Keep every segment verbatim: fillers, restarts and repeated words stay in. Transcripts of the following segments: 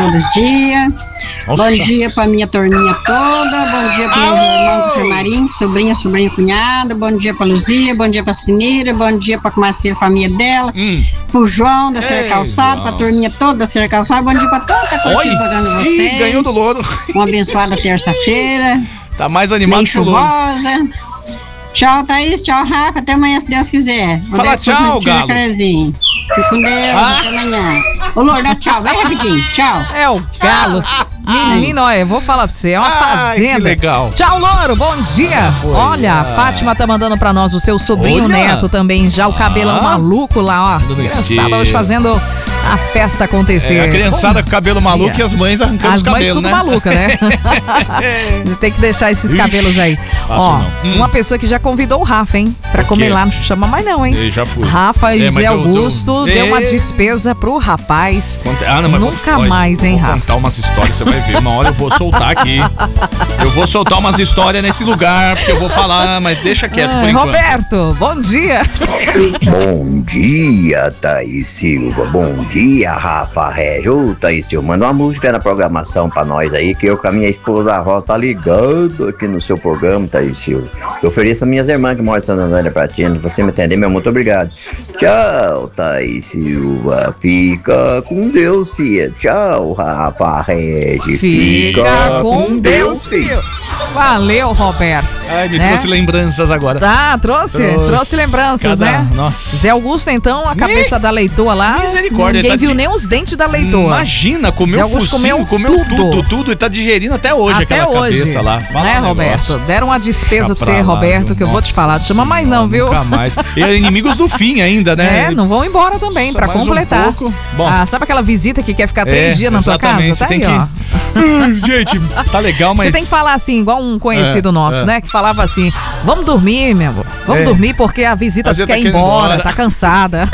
todos os dias. Nossa. Bom dia pra minha turminha toda. Bom dia para meus irmãos do seu Marinho, sobrinha, sobrinha, cunhada. Bom dia pra Luzia, bom dia pra Cineira, bom dia pra Marcela, família dela. Hum. Pro João da Serra Ei, Calçada, pra João. turminha toda da Serra Calçada. Bom dia pra toda a curtindo o programa de Ih, vocês. ganhou do louro. Uma abençoada terça-feira. Tá mais animado Bem que o louro. chuvosa. Tchau, Thaís. Tchau, Rafa. Até amanhã, se Deus quiser. Vou Fala dar essa tchau, notícia, Galo. Carezinho. Fique com Deus. Ah. Até amanhã. Ô, Louro, dá tchau. Vai rapidinho. Tchau. É o galo. Menino, olha, eu vou falar pra você, é uma Ai, que fazenda. legal. Tchau, Louro, bom dia. Olha, a Fátima tá mandando pra nós o seu sobrinho Olha. neto também, já o cabelão Ah. maluco lá, ó. Tudo no Criançada estilo. hoje fazendo a festa acontecer. É, a criançada com cabelo maluco dia. e as mães arrancando As os mães cabelos, tudo né? maluca, né? Tem que deixar esses Ixi, cabelos aí. faço Ó, não. Hum. uma pessoa que já convidou o Rafa, hein? Pra quê? comer lá, não chama mais não, hein? Eu já fui. Rafa e É, mas Zé eu- Augusto eu- deu uma É. despesa pro rapaz. Conta- Ah, não, mas Nunca vou- olha, mais, hein, vou Rafa? contar umas histórias, você vai ver. Uma hora eu vou soltar aqui. Eu vou soltar umas histórias nesse lugar, porque eu vou falar, mas deixa quieto por Ai, enquanto. Roberto, bom dia. Bom dia, Thaís Silva. Bom dia, Rafa Régio. Ô, Thaís Silva, manda uma música na programação pra nós aí, que eu com a minha esposa a Ró tá ligando aqui no seu programa, Thaís Silva. Eu ofereço a minhas irmãs que moram em Santa Antônia Pratina. Se você me entender, meu muito obrigado. Tchau, Thaís Silva. Fica com Deus, filha. Tchau, Rafa Régio. Fica com Deus, filho. Valeu, Roberto. Ai, me Né? trouxe lembranças agora. Tá, trouxe, trouxe, Trouxe. lembranças, Cada- né? Nossa. Zé Augusto, então, a cabeça da leitoa lá. Misericórdia, Ninguém tá viu de- nem os dentes da leitoa. Imagina, Zé comeu Augusto focinho, comeu comeu tudo. tudo, tudo, e tá digerindo até hoje Até aquela hoje, cabeça lá. Fala né, um Roberto? negócio. Deram uma despesa Fica pra você, pra lá, Roberto, viu? que eu vou te Nossa falar. Não chama mais Senhora, não, viu? Nunca mais. E é inimigos do fim ainda, né? É, não vão embora também, Só pra mais um completar. pouco. Bom. Ah, sabe aquela visita que quer ficar três É, dias na sua casa? exatamente, Tá tem aí, que- ó. Ai, gente, tá legal, mas... Você tem que falar assim, igual um conhecido É, nosso, é. né? Que falava assim, vamos dormir, meu amor. Vamos É. dormir porque a visita A gente quer tá ir querendo ir embora, embora. tá cansada.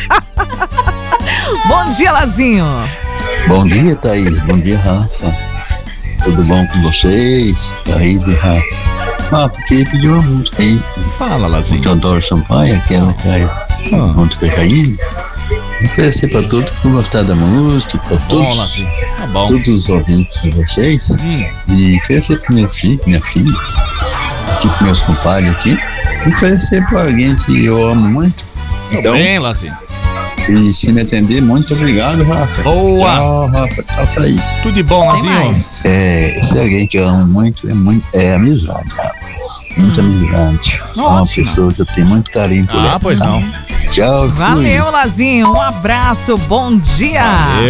Bom dia, Lazinho. Bom dia, Thaís. Bom dia, Rafa. Tudo bom com vocês? Thaís e Rafa. Rafa, queria pedir uma música aí. Fala, Lazinho. O Teodoro Sampaio, aquela que caiu Ah. junto com a Jaine. Oferecer para todos que gostaram da música, para Bom, todos, Lazinho. Tá bom. todos os ouvintes de vocês. Hum. E oferecer para meu filho, minha filha, aqui para meus compadres aqui. E oferecer para alguém que eu amo muito. Tudo Então, bem, Lazinho. e se me atender, muito obrigado, Rafa. Boa. Tchau, Rafa. Tchau, Thaís. Tudo de bom, Tem Lazinho. mais. É, se alguém que eu amo muito, é, muito, é amizade, Rafa. Muita amizade. É uma Nossa. pessoa que eu tenho muito carinho por ela. Ah, pois tá? não. Tchau, fui. Valeu, Lazinho. Um abraço, bom dia.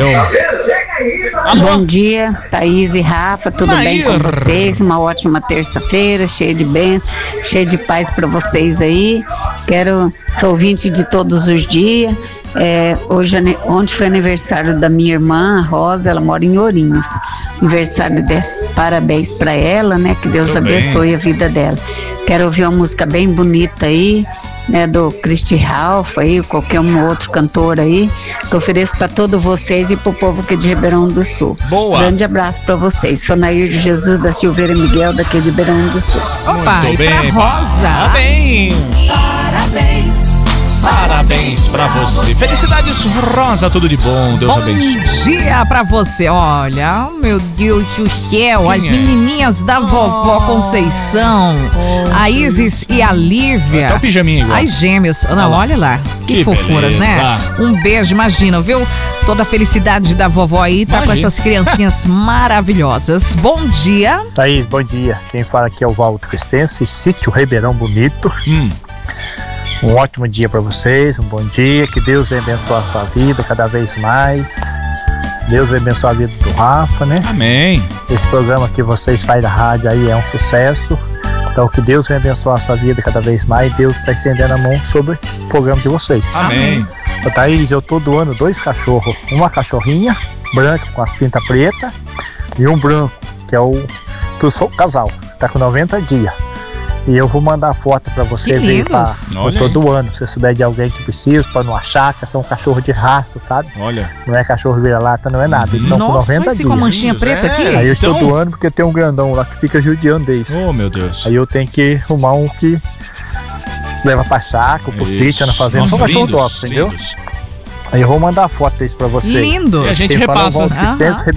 Eu. Bom dia, Thaís e Rafa, tudo bem com Nair. vocês? Uma ótima terça-feira, cheia de bem, cheia de paz para vocês aí. Quero, sou ouvinte de todos os dias. É, hoje, ane- ontem foi aniversário da minha irmã, a Rosa, ela mora em Ourinhos. Aniversário dela, parabéns para ela, né? Que Deus Muito bem. abençoe a vida dela. Quero ouvir uma música bem bonita aí, né, do Christy Ralph aí, qualquer um outro cantor aí, que eu ofereço para todos vocês e pro povo aqui de Ribeirão do Sul. Boa. Grande abraço para vocês. Sou Nair de Jesus da Silveira Miguel, daqui de Ribeirão do Sul. Opa, Muito e pra bem. Rosa. Parabéns. Parabéns pra você. Felicidades, Rosa, tudo de bom. Deus Bom abençoe. dia pra você. Olha, oh, meu Deus do céu, Quem as é? menininhas da vovó Conceição, a Isis e a Lívia. Até o pijaminha igual. As gêmeas. Não, olha lá. Que, Que fofuras, beleza. né? Um beijo, imagina, viu? Toda a felicidade da vovó aí tá com Imagina. essas criancinhas maravilhosas. Bom dia. Thaís, bom dia. Quem fala aqui é o Valdo Cristense, sítio Ribeirão Bonito. Hum. Um ótimo dia para vocês, um bom dia. Que Deus venha abençoar a sua vida cada vez mais. Deus venha abençoar a vida do Rafa, né? Amém. Esse programa que vocês fazem da rádio aí é um sucesso. Então que Deus venha abençoar a sua vida cada vez mais. Deus está estendendo a mão sobre o programa de vocês. Amém. Ô, Thaís, eu tô doando dois cachorros. Uma cachorrinha branca com as pintas pretas e um branco, que é o do seu casal. Tá com noventa dias. E eu vou mandar foto pra você Que ver. Pra, lindos. eu Olha tô aí. doando. Se souber de alguém que precisa, pra não achar que são um cachorro de raça, sabe? Olha. Não é cachorro vira-lata, não é nada. Eles estão com Nossa, noventa esse com a dias. manchinha preta É. aqui. Aí eu estou Então- doando porque tem um grandão lá que fica judiando eles. Oh, meu Deus. Aí eu tenho que arrumar um que leva pra chácara, pro Isso. sítio, na fazenda. Nossa, São cachorro lindos, top, entendeu? lindos. Aí eu vou mandar foto disso pra você. Lindos. E a gente Quem fala é o repassa. Valdo Cristense, Aham.